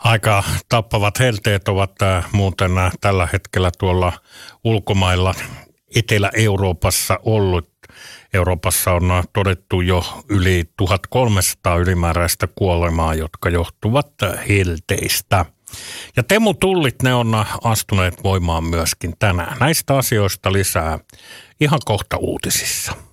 Aika tappavat helteet ovat muuten tällä hetkellä tuolla ulkomailla Etelä-Euroopassa ollut. Euroopassa on todettu jo yli 1300 ylimääräistä kuolemaa, jotka johtuvat helteistä. Ja Teemu-tullit, ne on astuneet voimaan myöskin tänään. Näistä asioista lisää ihan kohta uutisissa.